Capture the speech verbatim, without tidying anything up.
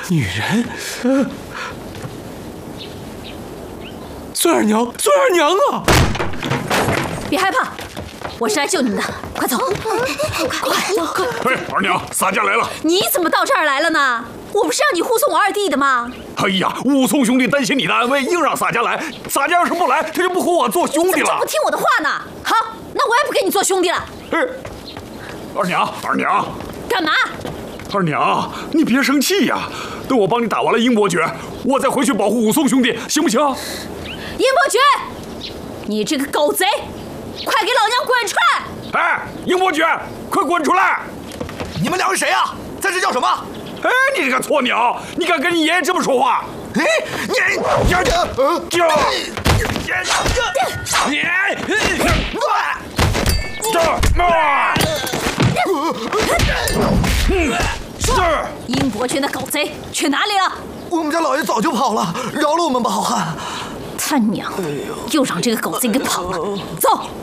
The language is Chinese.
女人，孙二娘，孙二娘啊！ 别害怕，我是来救你们的，快走，快走！ 哎，二娘，洒家来了。 你怎么到这儿来了呢？我不是让你护送我二弟的吗？ 哎呀，武松兄弟担心你的安危，硬让洒家来。洒家要是不来，他就不和我做兄弟了。 怎么就不听我的话呢？好，那我也不跟你做兄弟了。 哎，二娘，二娘， 干嘛？ 二娘，你别生气呀。等我帮你打完了英伯爵，我再回去保护武松兄弟，行不行？ 英伯爵，你这个狗贼，快给老娘滚出来！ 哎，英伯爵，快滚出来！ 你们两个谁呀？在这叫什么？ 哎，你这个错鸟，你敢跟你爷爷这么说话？ 哎，你呀， 呃， 就你，这啊， 说，英伯爵那狗贼去哪里了？ 我们家老爷早就跑了，饶了我们吧，好汉。 他娘，又让这个狗贼给跑了。走。